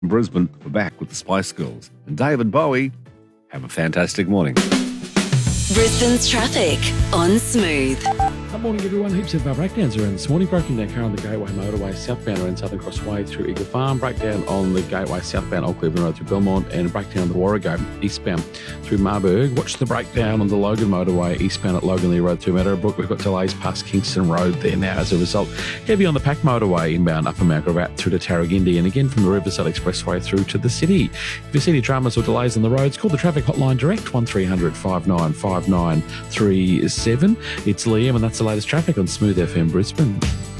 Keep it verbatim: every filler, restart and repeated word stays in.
In Brisbane, we're back with the Spice Girls. And David Bowie, have a fantastic morning. Brisbane's traffic on Smooth. Good morning, everyone. Heaps of uh, breakdowns around this morning. Broken down car on the Gateway Motorway southbound around Southern Crossway through Eagle Farm. Breakdown on the Gateway southbound Old Cleveland Road through Belmont. And breakdown on the Warrego eastbound through Marburg. Watch the breakdown on the Logan Motorway eastbound at Logan Lee Road through Meadowbrook. We've got delays past Kingston Road there now as a result. Heavy on the Pack Motorway inbound Upper Mount Gravatt through to Tarragindi. And again from the Riverside Expressway through to the city. If you see any dramas or delays on the roads, call the traffic hotline direct one three hundred five nine five nine three seven. It's Liam and that's the latest traffic on Smooth F M Brisbane.